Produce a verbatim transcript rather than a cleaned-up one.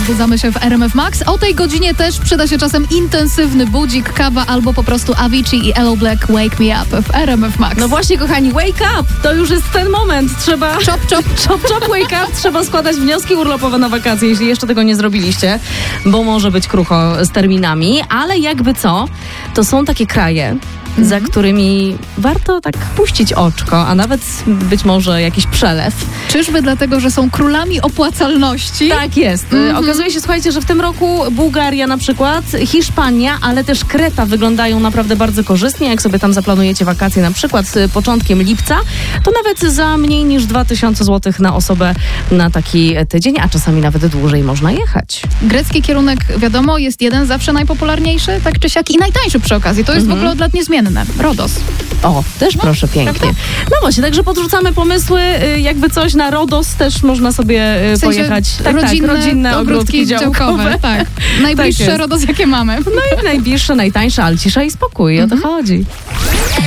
obudzamy się w R M F Max. O tej godzinie też przyda się czasem intensywny budzik, kawa albo po prostu Avicii i Elo Black Wake Me Up w R M F Max. No właśnie, kochani, wake up! To już jest ten moment. Trzeba... Chop, chop. Chop, chop, wake up. Trzeba składać wnioski urlopowe na wakacje, jeśli jeszcze tego nie zrobiliście, bo może być krucho z terminami, ale jakby co, to są takie kraje, za którymi warto tak puścić oczko, a nawet być może jakiś przelew. Czyżby dlatego, że są królami opłacalności? Tak jest. Mm-hmm. Okazuje się, słuchajcie, że w tym roku Bułgaria na przykład, Hiszpania, ale też Kreta wyglądają naprawdę bardzo korzystnie. Jak sobie tam zaplanujecie wakacje na przykład z początkiem lipca, to nawet za mniej niż dwa tysiące złotych na osobę na taki tydzień, a czasami nawet dłużej można jechać. Grecki kierunek, wiadomo, jest jeden zawsze najpopularniejszy, tak czy siak, i najtańszy przy okazji. To jest mm-hmm. w ogóle od lat niezmienne. Rodos. O, też no, proszę pięknie. Prawda? No właśnie, także podrzucamy pomysły, jakby coś na Rodos też można sobie w sensie pojechać. Tak, rodzinne, tak, rodzinne ogródki działkowe. działkowe tak. Najbliższe tak Rodos, jakie mamy. No i najbliższe, najtańsze, ale cisza i spokój, mm-hmm. o to chodzi.